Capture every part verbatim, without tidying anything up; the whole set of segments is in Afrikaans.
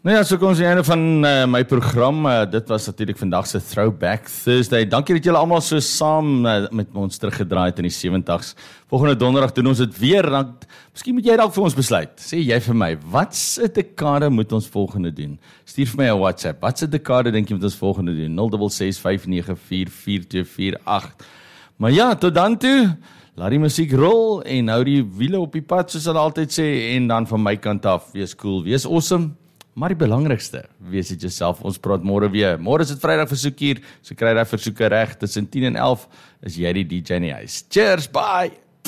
Nou ja, so kom ons aan die einde van uh, my program. Uh, dit was natuurlik vandag se Throwback Thursday. Dankie dat julle almal so saam uh, met ons teruggedraai het in die sewenties. Volgende donderdag doen ons dit weer. Dan, miskien moet jy dalk vir ons besluit. Sê jy vir my, wat se dekade moet ons volgende doen? Stuur vir my 'n WhatsApp. Wat se dekade dink jy moet ons volgende doen? nul ses ses vyf nege vier vier twee vier agt. Maar ja, tot dan toe. Laat die musiek rol en hou die wiele op die pad, soos hulle altyd sê. En dan van my kant af, wees cool, wees awesome. Maar die belangrikste, wees dit jouself. Ons praat môre weer. Môre is dit Vrydag versoek hier, so kry daai versoeke reg. Tussen tien en elf is jy die D J in die huis. Cheers, bye!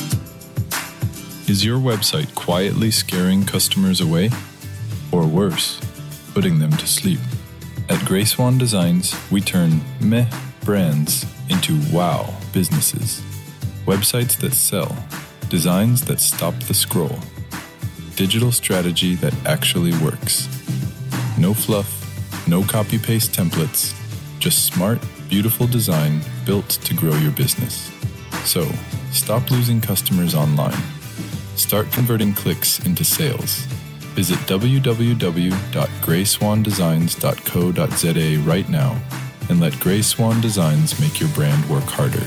Is your website quietly scaring customers away? Or worse, putting them to sleep? At Grey Swan Designs, we turn meh brands into wow businesses. Websites that sell, designs that stop the scroll. Digital strategy that actually works. No fluff, no copy-paste templates, just smart, beautiful design built to grow your business. So, stop losing customers online. Start converting clicks into sales. Visit w w w dot grey swan designs dot co dot z a right now and let Grey Swan Designs make your brand work harder.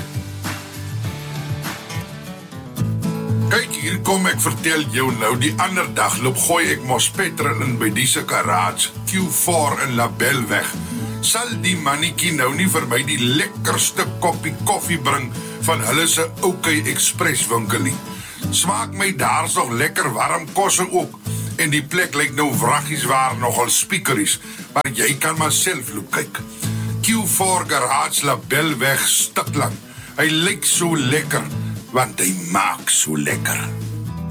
Kyk, hier kom ek vertel jou nou, die ander dag loop gooi ek mos petrol in by die garage, Q four in Labelweg. Sal die mannetjie nou nie vir my die lekkerste koppie koffie bring van hulle se OK Express winkelie? Smaak my daar so lekker warm kosse ook, en die plek lyk nou wraggies waar nogal speakeries, maar jy kan maar self loop kyk. Q four Garage Labelweg Stikland, hy lyk so lekker, want hy maak so lekker.